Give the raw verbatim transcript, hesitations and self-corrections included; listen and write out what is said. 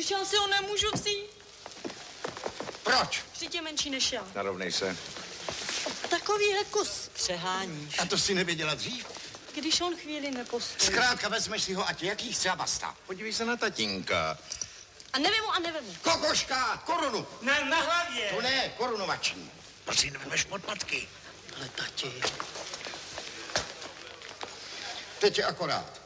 Když já si ho nemůžu vzít. Proč? Vždyť je menší než já. Narovnej se. Takovýhle kus přeháníš. A to si nevěděla dřív? Když on chvíli nepostojí. Zkrátka vezmeš si ho, ať jaký chce a basta. Podívej se na tatínka. A nevím a nevím. Kokoška, korunu. Na, na hlavě. To ne, korunovační. To si nevemeš pod patky. Ale tati. Teď je akorát.